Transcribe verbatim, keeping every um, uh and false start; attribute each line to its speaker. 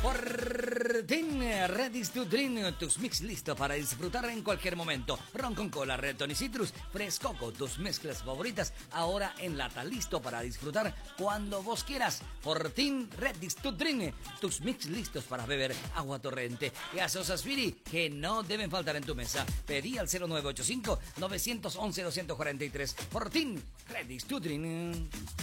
Speaker 1: Fortín, Ready to Drink, tus mix listos para disfrutar en cualquier momento. Ron con cola, Red Tony Citrus, Frescoco, tus mezclas favoritas, ahora en lata, listo para disfrutar cuando vos quieras. Fortín, Ready to Drink, tus mix listos para beber, agua torrente, gaseosas Firi, que no deben faltar en tu mesa. Pedí al cero nueve ocho cinco, nueve uno uno, dos cuatro tres. Fortín, Ready to Drink.